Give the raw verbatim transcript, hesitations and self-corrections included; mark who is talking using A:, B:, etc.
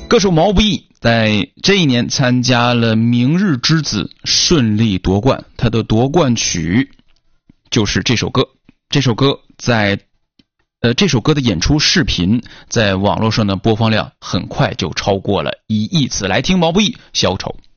A: 歌手毛不易在这一年参加了明日之子，顺利夺冠。他的夺冠曲就是这首歌。这首歌在呃这首歌的演出视频在网络上的播放量很快就超过了一亿次。来听毛不易《小丑》。